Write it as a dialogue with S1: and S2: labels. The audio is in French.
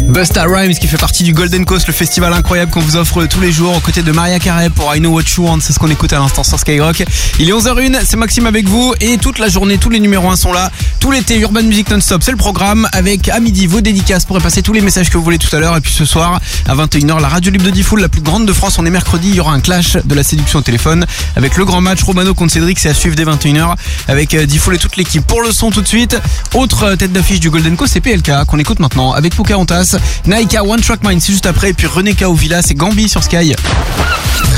S1: Busta Rhymes qui fait partie du Golden Coast, le festival incroyable qu'on vous offre tous les jours aux côtés de Maria Carey pour I Know What You Want. C'est ce qu'on écoute à l'instant sur Skyrock. Il est 11h01, c'est Maxime avec vous et toute la journée, tous les numéros 1 sont là. Tout l'été, Urban Music Non-Stop, c'est le programme avec à midi vos dédicaces pour passer tous les messages que vous voulez tout à l'heure. Et puis ce soir, à 21h, la radio libre de Diffoul, la plus grande de France. On est mercredi, il y aura un clash de la séduction au téléphone avec le grand match Romano contre Cédric. C'est à suivre dès 21h avec Diffoul et toute l'équipe. Pour le son tout de suite, autre tête d'affiche du Golden Coast, c'est PLK qu'on écoute maintenant avec Pocahontas, Naika, One Track Mind, c'est juste après. Et puis René K. Villa, c'est Gambi sur Sky.